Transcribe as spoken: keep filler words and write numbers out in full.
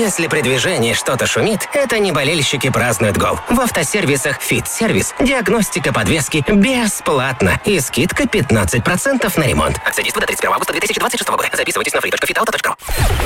Если при движении что-то шумит, это не болельщики празднуют гол. В автосервисах «Фит-сервис» диагностика подвески бесплатно и скидка пятнадцать процентов на ремонт. Акция действует до тридцать первого августа две тысячи двадцать шестого года. Записывайтесь на free точка fit auto точка ru.